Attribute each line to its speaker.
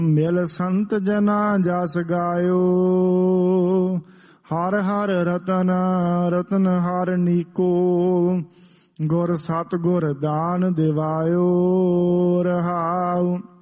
Speaker 1: ਮਿਲ ਸੰਤ ਜਨਾ ਜਸ ਗਾਇਓ। ਹਰ ਹਰ ਰਤਨ ਰਤਨ ਹਰ ਨੀਕੋ। ਗੁਰ ਸਤਿਗੁਰ ਦਾਨ ਦਿਵਾਇਓ। ਰਹਾਉ